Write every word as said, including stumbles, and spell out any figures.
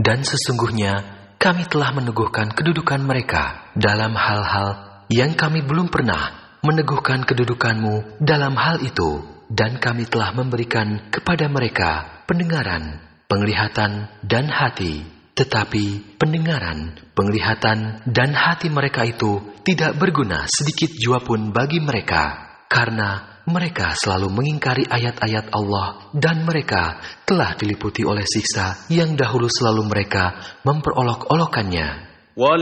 Dan sesungguhnya kami telah meneguhkan kedudukan mereka dalam hal-hal yang kami belum pernah meneguhkan kedudukanmu dalam hal itu. Dan kami telah memberikan kepada mereka pendengaran, penglihatan, dan hati. Tetapi pendengaran, penglihatan, dan hati mereka itu tidak berguna sedikit jua pun bagi mereka. Karena mereka selalu mengingkari ayat-ayat Allah dan mereka telah diliputi oleh siksa yang dahulu selalu mereka memperolok-olokannya.